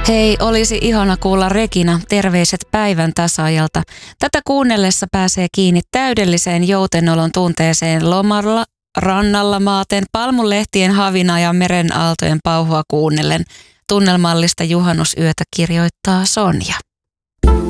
Hei, olisi ihana kuulla Regina, terveiset päivän tasaajalta. Tätä kuunnellessa pääsee kiinni täydelliseen joutenolon tunteeseen lomalla, rannalla maaten, palmulehtien havinaa ja meren aaltojen pauhua kuunnellen. Tunnelmallista juhannusyötä kirjoittaa Sonja.